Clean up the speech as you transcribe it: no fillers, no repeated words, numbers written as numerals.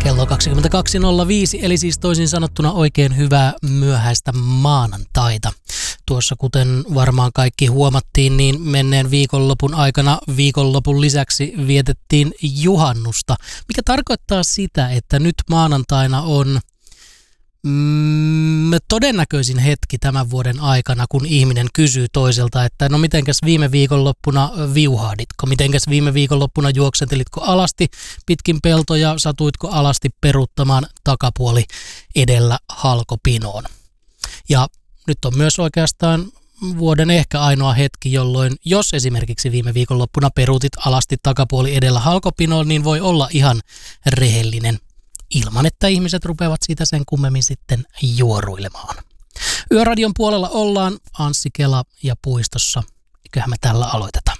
Kello 22.05, eli siis toisin sanottuna oikein hyvää myöhäistä maanantaita. Tuossa kuten varmaan kaikki huomattiin, niin menneen viikonlopun aikana viikonlopun lisäksi vietettiin juhannusta, mikä tarkoittaa sitä, että nyt maanantaina on todennäköisin hetki tämän vuoden aikana, kun ihminen kysyy toiselta, että no mitenkäs viime viikonloppuna viuhahditko, mitenkäs viime viikonloppuna juoksentelitko alasti pitkin peltoja, satuitko alasti peruuttamaan takapuoli edellä halkopinoon. Ja nyt on myös oikeastaan vuoden ehkä ainoa hetki, jolloin jos esimerkiksi viime viikonloppuna peruutit alasti takapuoli edellä halkopinoon, niin voi olla ihan rehellinen ilman, että ihmiset rupeavat siitä sen kummemmin sitten juoruilemaan. Yöradion puolella ollaan Anssi Kela ja Puistossa. Eiköhän me tällä aloitetaan.